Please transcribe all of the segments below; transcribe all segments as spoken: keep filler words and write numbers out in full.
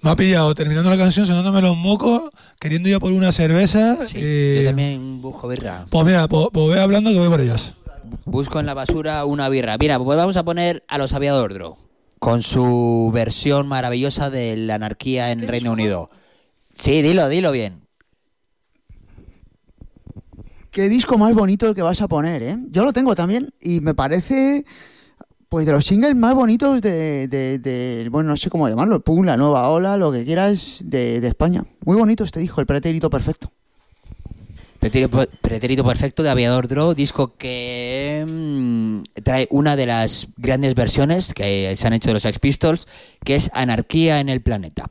Me ha pillado terminando la canción, sonándome los mocos, queriendo ir a por una cerveza. Sí, eh, yo también busco birra. Pues mira, pues, pues ve hablando que voy por ellas. Busco en la basura una birra. Mira, pues vamos a poner a los Aviador Draw con su versión maravillosa de la anarquía en Reino Unido. Sí, dilo, dilo bien. Qué disco más bonito el que vas a poner, ¿eh? Yo lo tengo también y me parece, pues, de los singles más bonitos de, de, de bueno, no sé cómo llamarlo, Pum, La Nueva Ola, lo que quieras, de, de España. Muy bonito este disco, El Pretérito Perfecto. Pretérito, Pretérito Perfecto de Aviador Draw, disco que mmm, trae una de las grandes versiones que se han hecho de los Sex Pistols, que es Anarquía en el Planeta.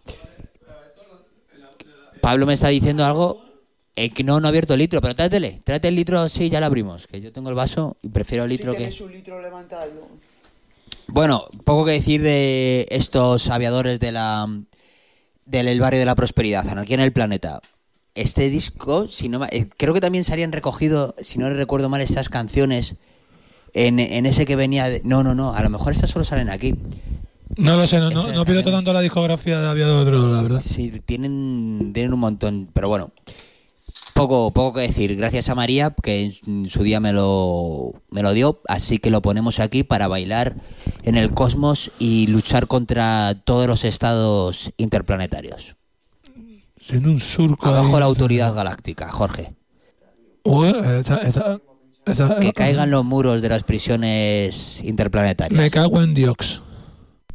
Pablo me está diciendo algo. Eh, que no, no he abierto el litro, pero trátele, trate el litro, sí, ya lo abrimos, que yo tengo el vaso y prefiero el litro que... un litro levantado. Bueno, poco que decir de estos aviadores de la del barrio de la prosperidad, Anarquía en el Planeta. Este disco, si no, eh, creo que también se habían recogido, si no recuerdo mal, estas canciones en, en ese que venía de... No, no, no, a lo mejor estas solo salen aquí. No lo sé, no, no, Ese no piloto también tanto es- la discografía de Aviador Draw, la verdad. Sí, tienen, tienen un montón, pero bueno... Poco, poco que decir, gracias a María, que en su día me lo, me lo dio, así que lo ponemos aquí para bailar en el cosmos y luchar contra todos los estados interplanetarios. Siendo un surco. Abajo ahí. la autoridad galáctica, Jorge. Bueno, esta- esta- esta- Que caigan los muros de las prisiones interplanetarias. Me cago en Diox.